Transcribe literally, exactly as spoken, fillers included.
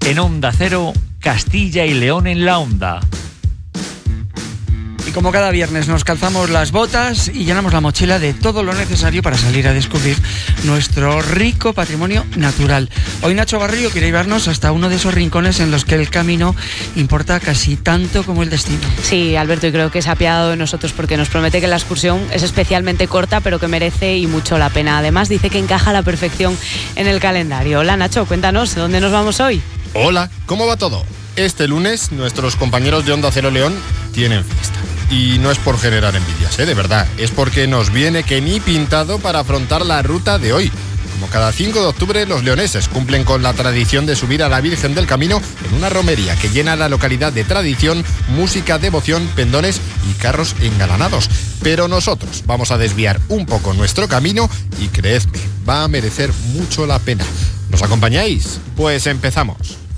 en Onda Cero, Castilla y León en la Onda. Y como cada viernes nos calzamos las botas y llenamos la mochila de todo lo necesario para salir a descubrir nuestro rico patrimonio natural. Hoy Nacho Barrio quiere llevarnos hasta uno de esos rincones en los que el camino importa casi tanto como el destino. Sí, Alberto, y creo que se ha apiadado de nosotros porque nos promete que la excursión es especialmente corta, pero que merece y mucho la pena. Además, dice que encaja a la perfección en el calendario. Hola Nacho, cuéntanos, ¿dónde nos vamos hoy? Hola, ¿cómo va todo? Este lunes nuestros compañeros de Onda Cero León tienen fiesta. Y no es por generar envidias, ¿eh? De verdad. Es porque nos viene que ni pintado para afrontar la ruta de hoy. Como cada cinco de octubre, los leoneses cumplen con la tradición de subir a la Virgen del Camino en una romería que llena la localidad de tradición, música, devoción, pendones y carros engalanados. Pero nosotros vamos a desviar un poco nuestro camino y creedme, va a merecer mucho la pena. ¿Nos acompañáis? Pues empezamos.